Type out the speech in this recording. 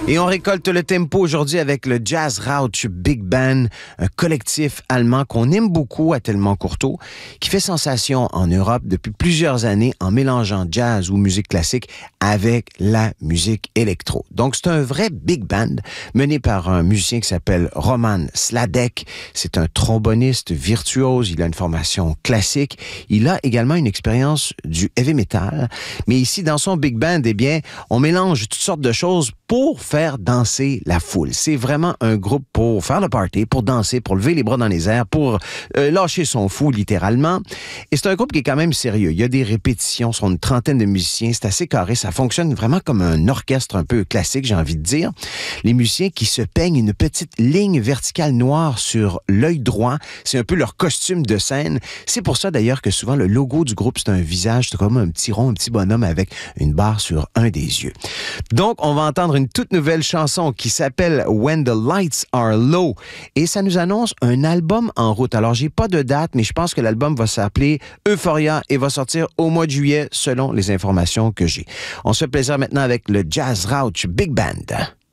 Et on récolte le tempo aujourd'hui avec le Jazz Rauch Big Band, un collectif allemand qu'on aime beaucoup à Tellemont-Courtauld, qui fait sensation en Europe depuis plusieurs années en mélangeant jazz ou musique classique avec la musique électro. Donc c'est un vrai big band mené par un musicien qui s'appelle Roman Sladek. C'est un tromboniste virtuose, il a une formation classique, il a également une expérience du heavy metal, mais ici dans son big band, eh bien, on mélange toutes sortes de choses pour faire danser la foule. C'est vraiment un groupe pour faire le party, pour danser, pour lever les bras dans les airs, pour lâcher son fou, littéralement. Et c'est un groupe qui est quand même sérieux. Il y a des répétitions, sont une trentaine de musiciens, c'est assez carré, ça fonctionne vraiment comme un orchestre un peu classique, j'ai envie de dire. Les musiciens qui se peignent une petite ligne verticale noire sur l'œil droit, c'est un peu leur costume de scène. C'est pour ça d'ailleurs que souvent le logo du groupe, c'est un visage, c'est comme un petit rond, un petit bonhomme avec une barre sur un des yeux. Donc, on va entendre une toute nouvelle chanson qui s'appelle When the Lights Are Low et ça nous annonce un album en route. Alors, j'ai pas de date, mais je pense que l'album va s'appeler Euphoria et va sortir au mois de juillet selon les informations que j'ai. On se fait plaisir maintenant avec le Jazz Rauch Big Band.